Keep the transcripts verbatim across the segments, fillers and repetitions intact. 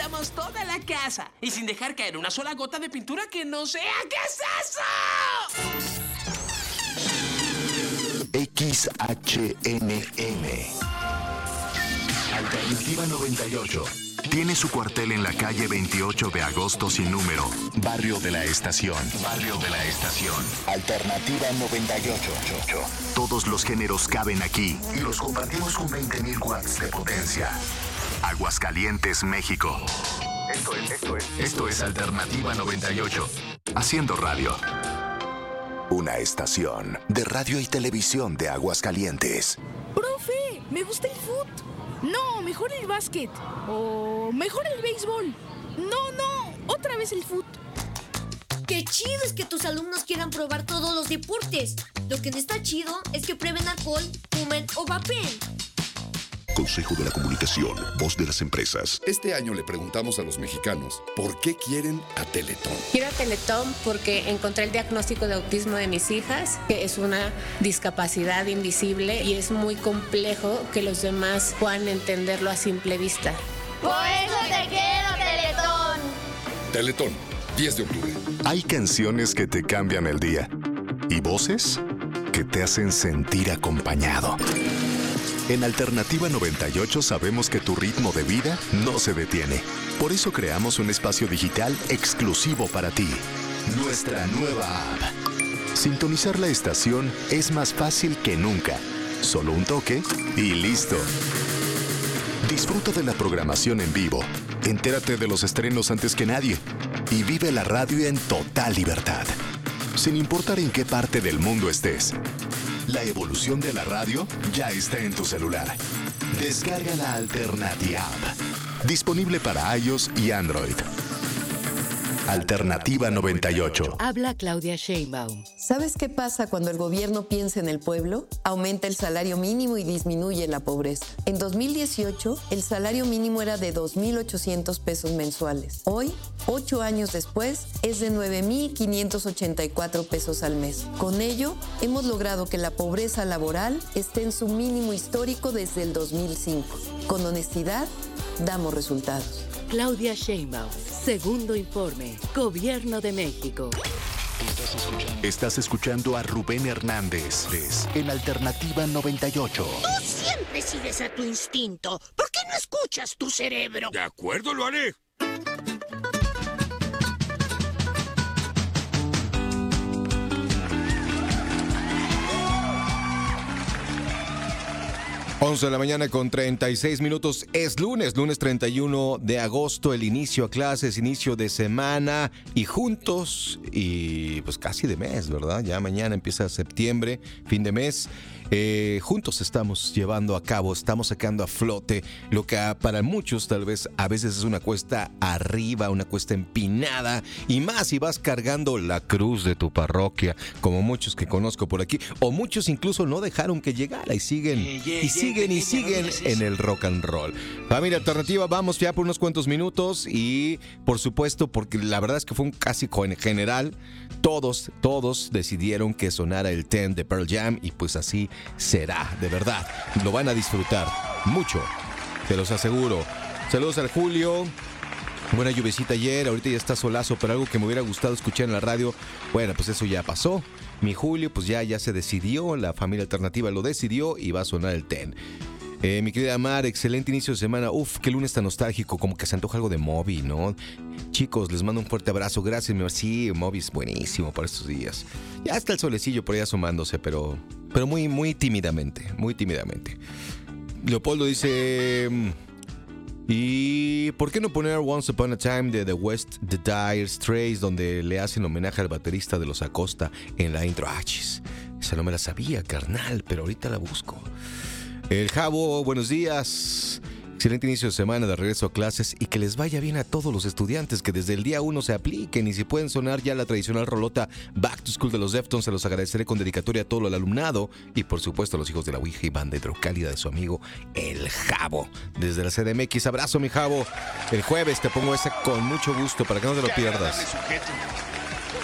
limpiamos toda la casa y sin dejar caer una sola gota de pintura que no sea. ¿Qué es eso? X H N M Alternativa noventa y ocho. Tiene su cuartel en la calle veintiocho de agosto sin número, Barrio de la Estación. Barrio de la Estación. Alternativa noventa y ocho. Todos los géneros caben aquí y los compartimos con veinte mil watts de potencia. Aguascalientes, México. Esto es, esto es, esto es Alternativa noventa y ocho. Haciendo radio. Una estación de radio y televisión de Aguascalientes. ¡Profe! ¡Me gusta el fútbol! No, mejor el básquet. O mejor el béisbol. No, no, otra vez el fútbol. ¡Qué chido es que tus alumnos quieran probar todos los deportes! Lo que no está chido es que prueben alcohol, fumen o vapeen. Consejo de la Comunicación, voz de las empresas. Este año le preguntamos a los mexicanos ¿por qué quieren a Teletón? Quiero a Teletón porque encontré el diagnóstico de autismo de mis hijas, que es una discapacidad invisible y es muy complejo que los demás puedan entenderlo a simple vista. ¡Por eso te quiero, Teletón! Teletón, diez de octubre. Hay canciones que te cambian el día y voces que te hacen sentir acompañado. En Alternativa noventa y ocho sabemos que tu ritmo de vida no se detiene. Por eso creamos un espacio digital exclusivo para ti. Nuestra nueva app. Sintonizar la estación es más fácil que nunca. Solo un toque y listo. Disfruta de la programación en vivo. Entérate de los estrenos antes que nadie. Y vive la radio en total libertad. Sin importar en qué parte del mundo estés. La evolución de la radio ya está en tu celular. Descarga la Alternativa App. Disponible para iOS y Android. Alternativa noventa y ocho. Habla Claudia Sheinbaum. ¿Sabes qué pasa cuando el gobierno piensa en el pueblo? Aumenta el salario mínimo y disminuye la pobreza. En dos mil dieciocho, el salario mínimo era de dos mil ochocientos pesos mensuales. Hoy, ocho años después, es de nueve mil quinientos ochenta y cuatro pesos al mes. Con ello, hemos logrado que la pobreza laboral esté en su mínimo histórico desde el dos mil cinco. Con honestidad, damos resultados. Claudia Sheinbaum, segundo informe, Gobierno de México. Estás escuchando, Estás escuchando a Rubén Hernández en Alternativa noventa y ocho. Tú siempre sigues a tu instinto. ¿Por qué no escuchas tu cerebro? De acuerdo, lo haré. once de la mañana con treinta y seis minutos. Es lunes, lunes treinta y uno de agosto, el inicio a clases, inicio de semana y juntos y pues casi de mes, ¿verdad? Ya mañana empieza septiembre, fin de mes. Eh, juntos estamos llevando a cabo, estamos sacando a flote lo que para muchos tal vez a veces es una cuesta arriba, una cuesta empinada y más si vas cargando la cruz de tu parroquia, como muchos que conozco por aquí, o muchos incluso no dejaron que llegara y siguen yeah, yeah, y siguen yeah, y siguen yeah, en el rock and roll. Familia Alternativa, vamos ya por unos cuantos minutos y por supuesto porque la verdad es que fue un casi en general, todos, todos decidieron que sonara el diez de Pearl Jam y pues así será, de verdad. Lo van a disfrutar mucho, te los aseguro. Saludos al Julio. Buena lluvecita ayer, ahorita ya está solazo, pero algo que me hubiera gustado escuchar en la radio, bueno, pues eso ya pasó. Mi Julio, pues ya, ya se decidió, la familia Alternativa lo decidió y va a sonar el diez. Eh, mi querida Mar, excelente inicio de semana. Uf, qué lunes tan nostálgico, como que se antoja algo de Moby, ¿no? Chicos, les mando un fuerte abrazo. Gracias, mi Mar. Sí, Moby es buenísimo para estos días. Ya está el solecillo por ahí asomándose, pero, pero muy, muy tímidamente, muy tímidamente. Leopoldo dice... ¿Y por qué no poner Once Upon a Time de The West, The Dire Straits, donde le hacen homenaje al baterista de Los Acosta en la intro? Ah, chis, esa no me la sabía, carnal, pero ahorita la busco. El Jabo, buenos días. Excelente inicio de semana de regreso a clases y que les vaya bien a todos los estudiantes, que desde el día uno se apliquen y si pueden sonar ya la tradicional rolota Back to School de los Deftones, se los agradeceré con dedicatoria a todo el alumnado y por supuesto a los hijos de la Ouija y banda hidrocálida de su amigo El Jabo. Desde la C D M X, abrazo mi Jabo. El jueves te pongo esa con mucho gusto para que no te lo pierdas.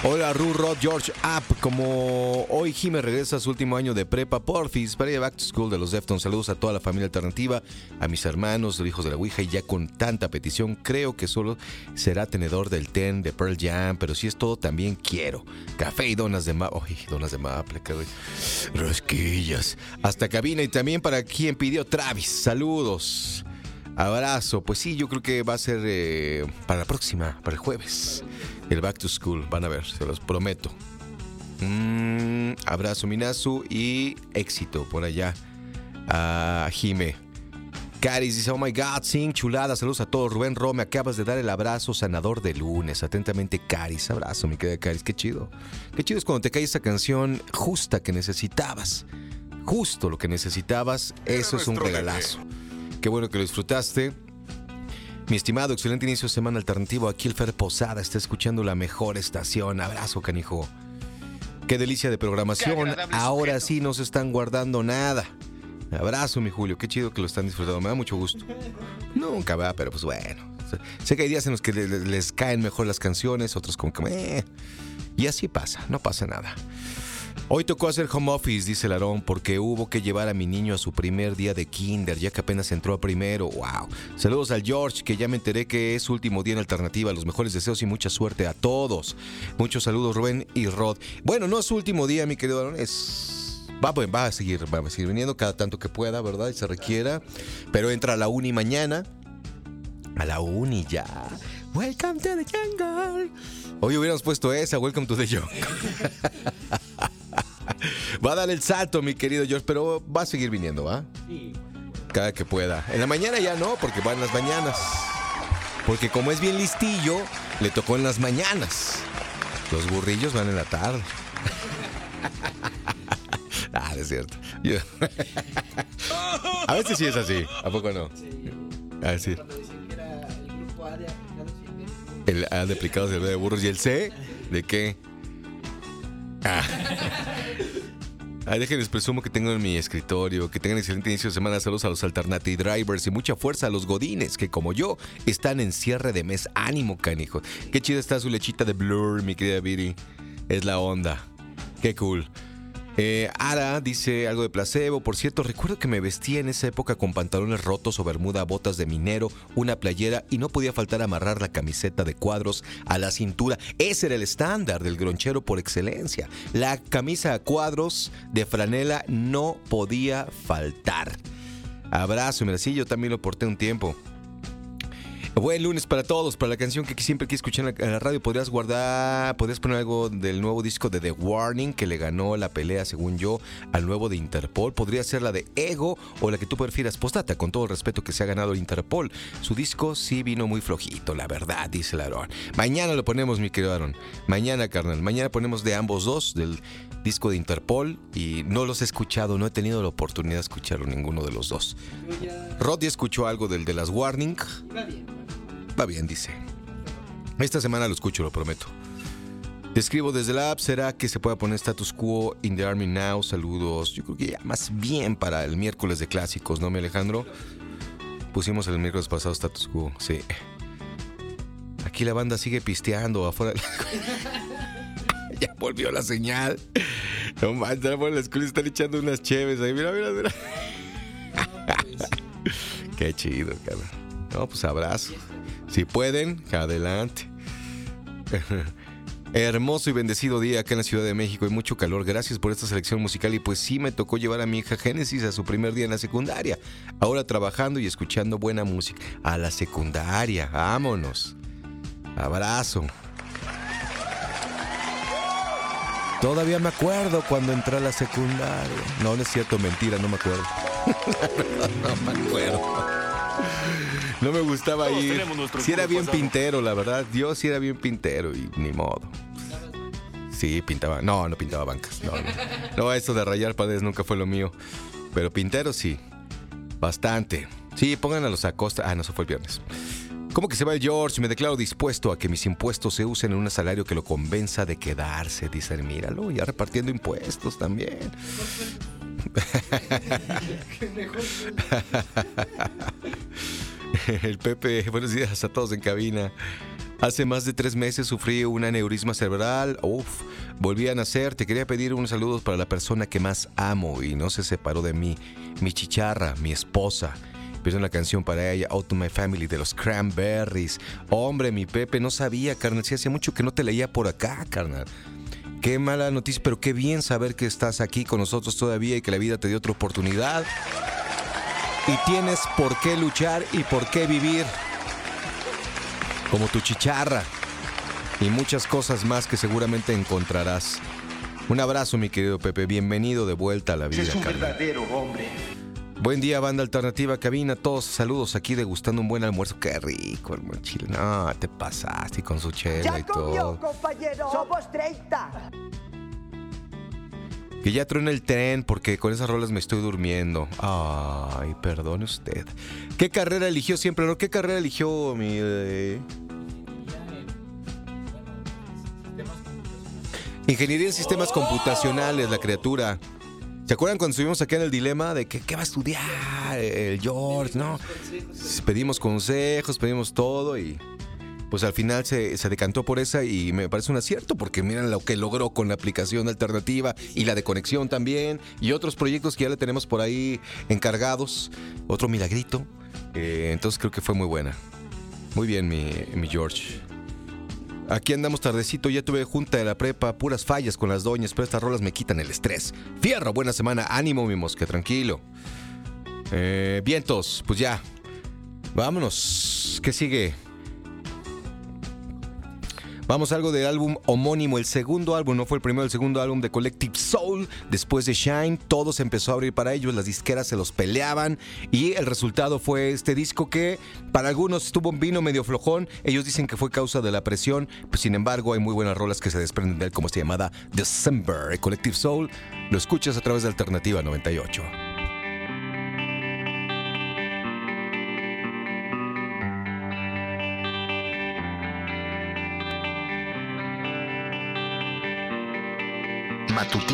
Hola, Ru, Rod, George, App. Como hoy Jime regresa a su último año de prepa, porfis, para ir a Back to School de los Deftones. Saludos a toda la familia alternativa, a mis hermanos, los hijos de la Ouija. Y ya con tanta petición, creo que solo será tenedor del Ten de Pearl Jam. Pero si es todo, también quiero café y donas de maple. Uy, donas de maple, caray. Rosquillas. Hasta cabina. Y también para quien pidió Travis. Saludos. Abrazo. Pues sí, yo creo que va a ser eh, para la próxima, para el jueves. El Back to School, van a ver, se los prometo. Mm, abrazo, Minazu, y éxito por allá a Jime. Caris dice, oh my God, sing, chulada, saludos a todos. Rubén Ro, me acabas de dar el abrazo sanador de lunes. Atentamente, Caris, abrazo, mi querida Caris, qué chido. Qué chido es cuando te cae esta canción justa que necesitabas. Justo lo que necesitabas, eso es un regalazo. Qué bueno que lo disfrutaste. Mi estimado, excelente inicio de semana alternativo. Aquí el Fer Posada está escuchando la mejor estación. Abrazo, canijo. Qué delicia de programación. Ahora sí no se están guardando nada. Abrazo, mi Julio. Qué chido que lo están disfrutando. Me da mucho gusto. Nunca va, pero pues bueno. Sé que hay días en los que les, les caen mejor las canciones, otros como que... Eh. Y así pasa, no pasa nada. Hoy tocó hacer home office, dice Larón, porque hubo que llevar a mi niño a su primer día de kinder, ya que apenas entró a primero. ¡Wow! Saludos al George, que ya me enteré que es su último día en Alternativa. Los mejores deseos y mucha suerte a todos. Muchos saludos, Rubén y Rod. Bueno, no es su último día, mi querido Larón, es... Va, va a seguir, va a seguir viniendo cada tanto que pueda, ¿verdad? Y se requiera. Pero entra a la uni mañana. A la uni ya. Welcome to the jungle. Hoy hubiéramos puesto esa, Welcome to the jungle. Va a dar el salto, mi querido George, pero va a seguir viniendo, ¿va? Sí. Cada que pueda. En la mañana ya no, porque va en las mañanas. Porque como es bien listillo, le tocó en las mañanas. Los burrillos van en la tarde. Ah, es cierto. Yo... A veces sí es así, ¿a poco no? Sí. A ver, sí. Cuando decían que era el grupo A de aplicados y el B. El A de aplicados y el B de burros. ¿Y el C? ¿De qué? Ah. Ay, déjenles presumo que tengo en mi escritorio. Que tengan excelente inicio de semana. Saludos a los Alternative Drivers y mucha fuerza a los Godines, que como yo están en cierre de mes. Ánimo, canijo. Qué chida está su lechita de Blur, mi querida Viri. Es la onda. Qué cool. Eh, Ara dice algo de placebo. Por cierto, recuerdo que me vestía en esa época con pantalones rotos o bermuda, botas de minero, una playera y no podía faltar amarrar la camiseta de cuadros a la cintura. Ese era el estándar del gronchero por excelencia. La camisa a cuadros de franela no podía faltar. Abrazo, mira, sí, yo también lo porté un tiempo. Buen lunes para todos. Para la canción que siempre quise escuchar en la, en la radio, podrías guardar, podrías poner algo del nuevo disco de The Warning, que le ganó la pelea, según yo, al nuevo de Interpol. Podría ser la de Ego o la que tú prefieras. Postdata, con todo el respeto que se ha ganado el Interpol. Su disco sí vino muy flojito, la verdad, dice el Aaron. Mañana lo ponemos, mi querido Aaron. Mañana, carnal. Mañana ponemos de ambos dos, del disco de Interpol. Y no los he escuchado, no he tenido la oportunidad de escucharlo ninguno de los dos. Roddy escuchó algo del de las Warning. Va bien. Va bien, dice. Esta semana lo escucho, lo prometo. Te escribo desde la app. ¿Será que se pueda poner Status Quo in the Army Now? Saludos. Yo creo que ya más bien para el miércoles de clásicos, ¿no, mi Alejandro? Pusimos el miércoles pasado Status Quo, sí. Aquí la banda sigue pisteando afuera. Ya volvió la señal. No manches, afuera de la escuela están echando unas cheves ahí. Mira, mira, mira. Qué chido, cabrón. No, pues abrazo. Si pueden, adelante. Hermoso y bendecido día acá en la Ciudad de México. Hay mucho calor. Gracias por esta selección musical. Y pues sí me tocó llevar a mi hija Génesis a su primer día en la secundaria. Ahora trabajando y escuchando buena música. A la secundaria. Vámonos. Abrazo. Todavía me acuerdo cuando entré a la secundaria. No, no es cierto, mentira, no me acuerdo. No me acuerdo. No me gustaba Todos ir. Sí era bien pasado. Pintero, la verdad. Yo sí era bien pintero y ni modo. Sí, pintaba. No, no pintaba bancas. No, no. No, eso de rayar paredes nunca fue lo mío. Pero pintero sí. Bastante. Sí, pongan a los Acosta. Ah, no, eso fue el viernes. ¿Cómo que se va el George? Me declaro dispuesto a que mis impuestos se usen en un salario que lo convenza de quedarse. Dicen, míralo, ya repartiendo impuestos también. El Pepe, buenos días a todos en cabina. Hace más de tres meses sufrí un aneurisma cerebral. Uf, volví a nacer. Te quería pedir unos saludos para la persona que más amo y no se separó de mí. Mi chicharra, mi esposa. Pido una canción para ella, Out to My Family de los Cranberries. Hombre, mi Pepe, no sabía, carnal. Sí, hace mucho que no te leía por acá, carnal. Qué mala noticia, pero qué bien saber que estás aquí con nosotros todavía y que la vida te dio otra oportunidad. Y tienes por qué luchar y por qué vivir. Como tu chicharra. Y muchas cosas más que seguramente encontrarás. Un abrazo, mi querido Pepe. Bienvenido de vuelta a la vida, es un carnal. verdadero hombre. Buen día, banda alternativa, cabina. Todos saludos aquí degustando un buen almuerzo. Qué rico el mochila. No, te pasaste con su chela y todo. Ya comió, compañero. Somos treinta. Que ya truena el tren porque con esas rolas me estoy durmiendo. Ay, perdone usted. ¿Qué carrera eligió siempre? ¿No? ¿Qué carrera eligió mi... Eh? Ingeniería en sistemas computacionales, la criatura. ¿Se acuerdan cuando estuvimos acá en el dilema de que, qué va a estudiar el George? No, pedimos consejos, pedimos todo y pues al final se, se decantó por esa y me parece un acierto porque miren lo que logró con la aplicación alternativa y la de conexión también y otros proyectos que ya le tenemos por ahí encargados. Otro milagrito. Eh, entonces creo que fue muy buena. Muy bien, mi, mi George. Aquí andamos tardecito, ya tuve junta de la prepa, puras fallas con las doñas, pero estas rolas me quitan el estrés. Fierro, buena semana, ánimo mi mosque, tranquilo. Eh, vientos, pues ya. Vámonos, ¿qué sigue? Vamos a algo del álbum homónimo, el segundo álbum, no fue el primero, el segundo álbum de Collective Soul. Después de Shine, todo se empezó a abrir para ellos, las disqueras se los peleaban y el resultado fue este disco que para algunos estuvo un vino medio flojón. Ellos dicen que fue causa de la presión, pues sin embargo hay muy buenas rolas que se desprenden de él, como esta llamada December. Collective Soul, lo escuchas a través de Alternativa noventa y ocho. Matutino.